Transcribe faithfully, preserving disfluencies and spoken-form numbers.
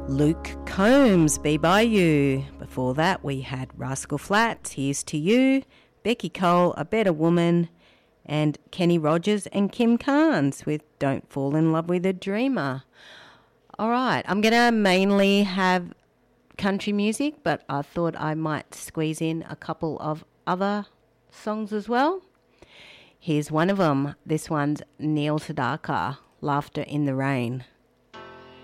Luke Combs, Be By You. Before that, we had Rascal Flatts, Here's to You, Becky Cole, A Better Woman, and Kenny Rogers and Kim Carnes with Don't Fall in Love with a Dreamer. All right, I'm going to mainly have country music, but I thought I might squeeze in a couple of other songs as well. Here's one of them. This one's Neil Sedaka, Laughter in the Rain.